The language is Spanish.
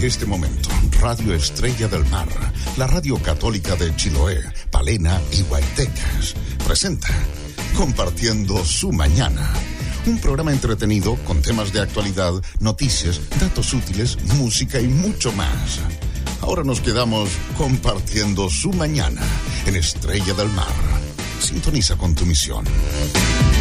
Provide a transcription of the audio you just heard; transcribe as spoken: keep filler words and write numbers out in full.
Desde este momento, Radio Estrella del Mar, la radio católica de Chiloé, Palena y Guaitecas, presenta Compartiendo su Mañana. Un programa entretenido con temas de actualidad, noticias, datos útiles, música y mucho más. Ahora nos quedamos compartiendo su mañana en Estrella del Mar. Sintoniza con tu misión.